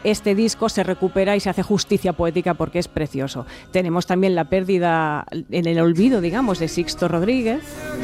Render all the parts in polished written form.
este disco se recupera y se hace justicia poética porque es precioso. Tenemos también la pérdida en el olvido, digamos, de Sixto Rodríguez,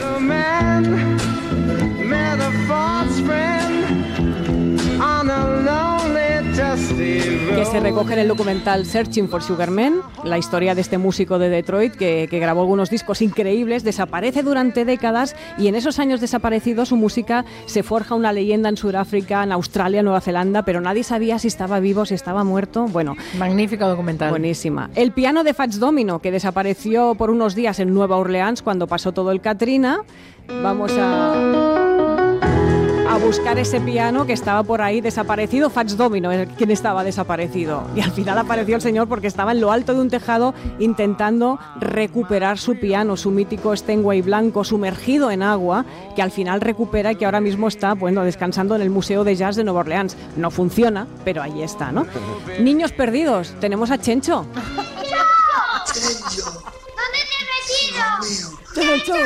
que se recoge en el documental Searching for Sugar Man, la historia de este músico de Detroit que grabó algunos discos increíbles, desaparece durante décadas y en esos años desaparecidos su música se forja una leyenda en Sudáfrica, en Australia, Nueva Zelanda, pero nadie sabía si estaba vivo, si estaba muerto. Bueno, magnífico documental. Buenísima. El piano de Fats Domino, que desapareció por unos días en Nueva Orleans cuando pasó todo el Katrina. Vamos a buscar ese piano que estaba por ahí desaparecido. Fats Domino es quien estaba desaparecido. Y al final apareció el señor porque estaba en lo alto de un tejado intentando recuperar su piano, su mítico Steinway blanco sumergido en agua, que al final recupera y que ahora mismo está, bueno, descansando en el Museo de Jazz de Nueva Orleans. No funciona, pero ahí está, ¿no? Niños perdidos. Tenemos a Chencho. ¡Chencho! ¿Dónde te he metido? ¡Chencho!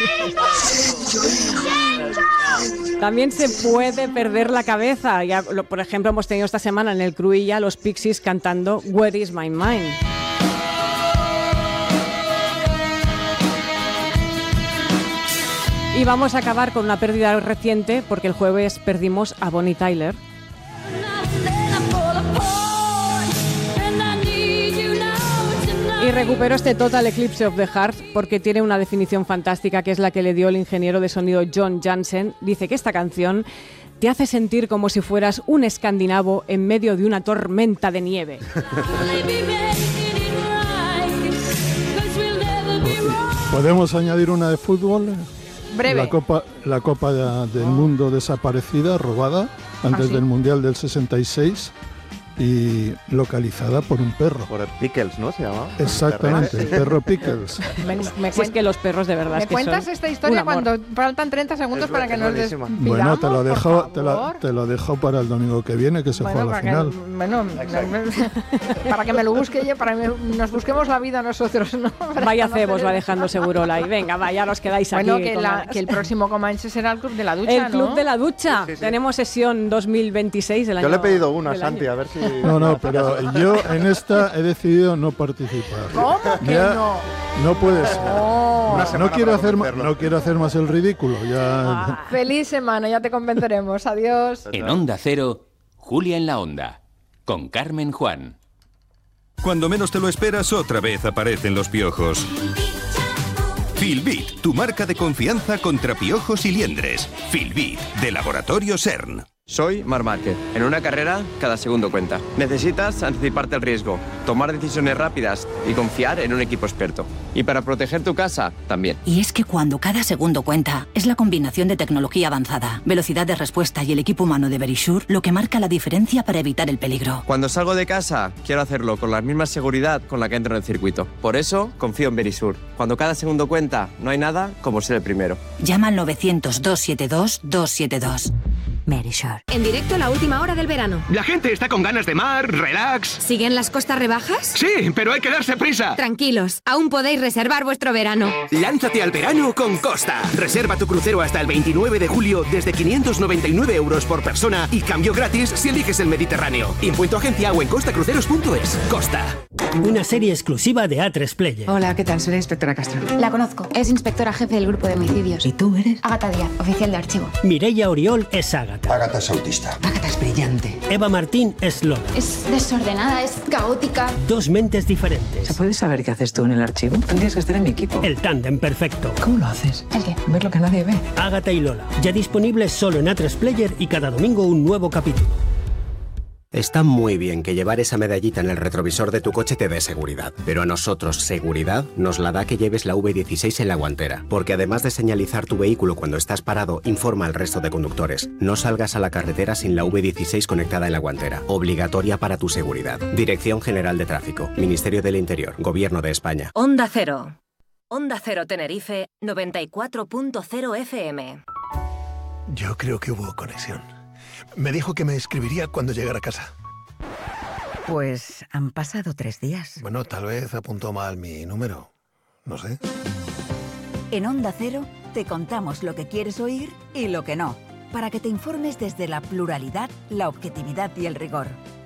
También se puede perder la cabeza. Ya, por ejemplo, hemos tenido esta semana en el Cruïlla los Pixies cantando Where is my mind. Y vamos a acabar con una pérdida reciente porque el jueves perdimos a Bonnie Tyler. Y recupero este Total Eclipse of the Heart porque tiene una definición fantástica que es la que le dio el ingeniero de sonido John Jansen. Dice que esta canción te hace sentir como si fueras un escandinavo en medio de una tormenta de nieve. ¿Podemos añadir una de fútbol? Breve. La Copa del Mundo desaparecida, robada antes del Mundial del 66. Y localizada por un perro. Por el Pickles, ¿no? Se llamaba. Exactamente, el perro Pickles. Si es que los perros de verdad ¿Me es que cuentas son esta historia un amor? cuando faltan 30 segundos para que nos despidamos? Bueno, te lo dejo para el domingo que viene, que se juega la final. Para que me lo busque yo, para que nos busquemos la vida nosotros, ¿no? Vaya cebos va dejando Segurola y venga, vaya, os quedáis aquí. Bueno, que el próximo Comanche será el Club de la Ducha, El Club de la Ducha. Sí. Tenemos sesión 2026 del año. Yo le he pedido una a Santi, a ver si... No, pero yo en esta he decidido no participar. ¿Cómo que no? No puede ser. No quiero hacer más el ridículo. Ya. Feliz semana, ya te convenceremos. Adiós. En Onda Cero, Julia en la Onda, con Carmen Juan. Cuando menos te lo esperas, otra vez aparecen los piojos. Filbit, tu marca de confianza contra piojos y liendres. Filbit, de Laboratorio CERN. Soy Marc Márquez. En una carrera, cada segundo cuenta. Necesitas anticiparte al riesgo, tomar decisiones rápidas y confiar en un equipo experto. Y para proteger tu casa, también. Y es que cuando cada segundo cuenta, es la combinación de tecnología avanzada, velocidad de respuesta y el equipo humano de Verisure lo que marca la diferencia para evitar el peligro. Cuando salgo de casa, quiero hacerlo con la misma seguridad con la que entro en el circuito. Por eso, confío en Verisure. Cuando cada segundo cuenta, no hay nada como ser el primero. Llama al 900-272-272. Verisure. En directo a la última hora del verano. La gente está con ganas de mar, relax. ¿Siguen las costas rebajas? Sí, pero hay que darse prisa. Tranquilos, aún podéis reservar vuestro verano. Lánzate al verano con Costa. Reserva tu crucero hasta el 29 de julio desde 599 € por persona y cambio gratis si eliges el Mediterráneo. Impuesto agencia o en costacruceros.es. Costa. Una serie exclusiva de A3 Player. Hola, ¿qué tal? Soy la inspectora Castro. La conozco. Es inspectora jefe del grupo de homicidios. ¿Y tú eres? Ágata Díaz, oficial de archivo. Mireia Oriol es Ágata. Ágata es autista. Ágata es brillante. Eva Martín es Lola. Es desordenada, es caótica. Dos mentes diferentes. ¿Se puede saber qué haces tú en el archivo? Tendrías que estar en mi equipo. El tándem perfecto. ¿Cómo lo haces? ¿El qué? Ver lo que nadie ve. Ágata y Lola. Ya disponibles solo en A3 Player y cada domingo un nuevo capítulo. Está muy bien que llevar esa medallita en el retrovisor de tu coche te dé seguridad, pero a nosotros seguridad nos la da que lleves la V16 en la guantera, porque además de señalizar tu vehículo cuando estás parado, informa al resto de conductores. No salgas a la carretera sin la V16 conectada en la guantera, obligatoria para tu seguridad. Dirección General de Tráfico, Ministerio del Interior, Gobierno de España. Onda Cero. Onda Cero Tenerife, 94.0 FM. Yo creo que hubo conexión. Me dijo que me escribiría cuando llegara a casa. Pues han pasado 3 días. Bueno, tal vez apuntó mal mi número. No sé. En Onda Cero te contamos lo que quieres oír y lo que no, para que te informes desde la pluralidad, la objetividad y el rigor.